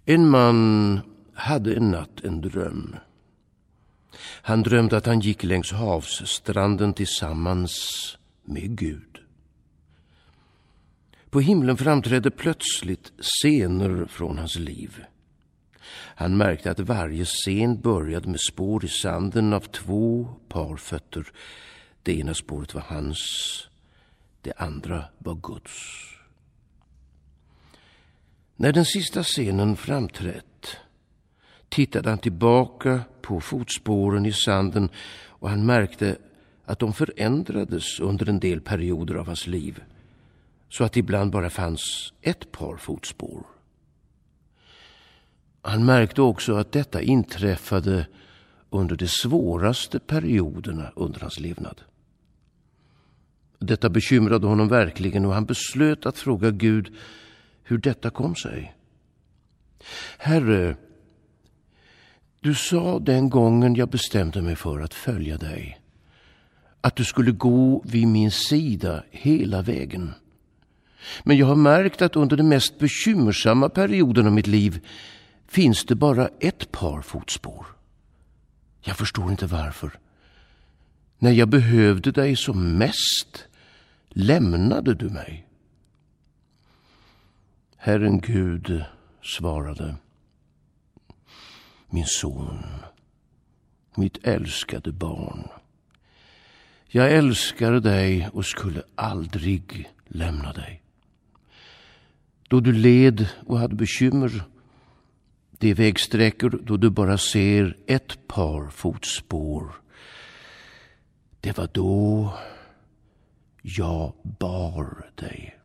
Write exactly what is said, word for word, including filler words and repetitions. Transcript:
En man hade en natt en dröm. Han drömde att han gick längs havsstranden tillsammans med Gud. På himlen framträdde plötsligt scener från hans liv. Han märkte att varje scen började med spår i sanden av två par fötter. Det ena spåret var hans, det andra var Guds. När den sista scenen framträtt tittade han tillbaka på fotspåren i sanden och han märkte att de förändrades under en del perioder av hans liv, så att det ibland bara fanns ett par fotspår. Han märkte också att detta inträffade under de svåraste perioderna under hans levnad. Detta bekymrade honom verkligen och han beslöt att fråga Gud hur detta kom sig. Herre, du sa den gången jag bestämde mig för att följa dig att du skulle gå vid min sida hela vägen. Men jag har märkt att under den mest bekymmersamma perioden av mitt liv finns det bara ett par fotspår. Jag förstår inte varför. När jag behövde dig som mest lämnade du mig. Herren Gud svarade: min son, mitt älskade barn, jag älskar dig och skulle aldrig lämna dig. Då du led och hade bekymmer, de vägsträckor då du bara ser ett par fotspår, det var då jag bar dig.